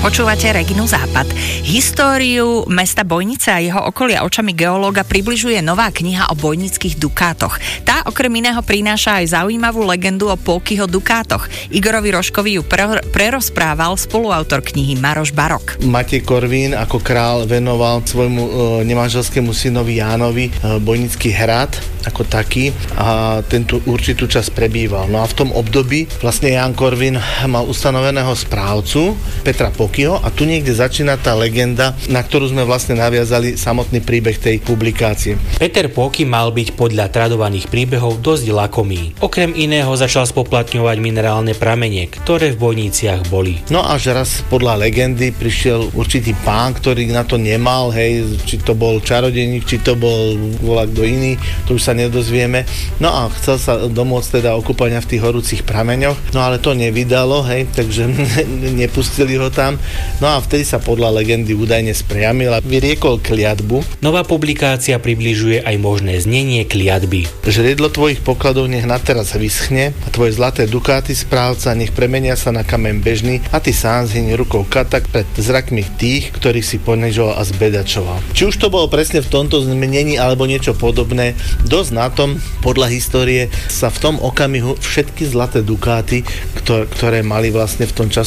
Počúvate Reginu Západ. Históriu mesta Bojnice a jeho okolia očami geológa približuje nová kniha o bojnických dukátoch. Tá okrem iného prináša aj zaujímavú legendu o Polkyho dukátoch. Igorovi Rožkovi ju prerozprával spoluautor knihy Maroš Barok. Matej Korvín ako král venoval svojmu nemanželskému synovi Jánovi Bojnický hrad ako taký a ten tu určitú časť prebýval. No a v tom období vlastne Ján Korvín mal ustanoveného správcu Petra Polkyho a tu niekde začína tá legenda, na ktorú sme vlastne naviazali samotný príbeh tej publikácie. Peter Polky mal byť podľa tradovaných príbehov dosť lakomý. Okrem iného začal spoplatňovať minerálne pramene, ktoré v Bojniciach boli. No až raz podľa legendy prišiel určitý pán, ktorý na to nemal, hej, či to bol čarodejník, či to bol kto iný, to už sa nedozvieme. No a chcel sa domôcť teda okúpania v tých horúcich prameňoch, no ale to nevydalo, hej, takže nepustili ho tam. No a vtedy sa podľa legendy údajne spriamil a vyriekol kliatbu. Nová publikácia približuje aj možné znenie kliatby. Žriedlo tvojich pokladov nech na teraz vyschne a tvoje zlaté dukáty správca nech premenia sa na kameň bežný a ty sám zhyň rukou katak pred zrakmi tých, ktorých si ponižoval a zbedačoval. Či už to bolo presne v tomto zmenení alebo niečo podobné, dosť na tom, podľa histórie sa v tom okamihu všetky zlaté dukáty, ktoré mali vlastne v tom čase